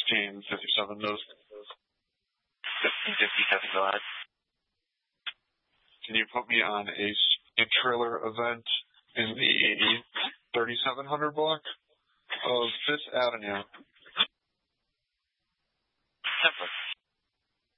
1557 those. 1557, go ahead. Can you put me on a trailer event in the 3700 block of 5th Avenue? Template.